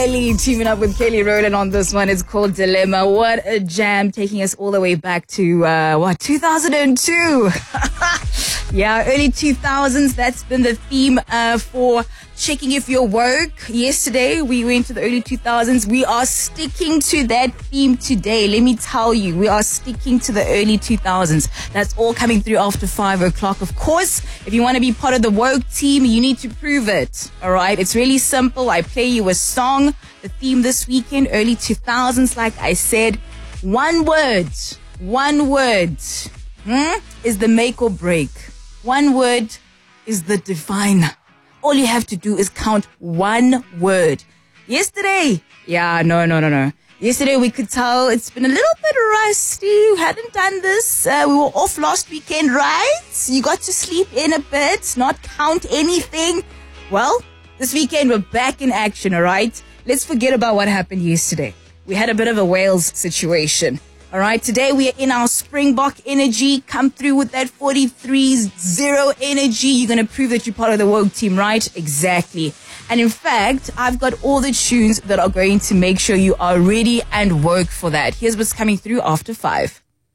Kelly, teaming up with Kelly Rowland on this one. It's called Dilemma. What a jam, taking us all the way back to, 2002. Yeah, early 2000s. That's been the theme for checking if your work. Yesterday, we went to the early 2000s. We are sticking to that theme today. Let me tell you, we are sticking to the early 2000s. That's all coming through after 5 o'clock. Of course, if you want to be part of the woke team, you need to prove it. All right? It's really simple. I play you a song. The theme this weekend, early 2000s, like I said, one word is the make or break. One word is the definer. All you have to do is count one word. Yesterday, Yesterday we could tell it's been a little bit rusty. We hadn't done this. We were off last weekend, right? You got to sleep in a bit, not count anything. Well, this weekend we're back in action, all right? Let's forget about what happened yesterday. We had a bit of a Wales situation. All right, today we are in our Springbok energy. Come through with that 43-0 energy. You're going to prove that you're part of the woke team, right? Exactly. And in fact, I've got all the tunes that are going to make sure you are ready and woke for that. Here's what's coming through after 5.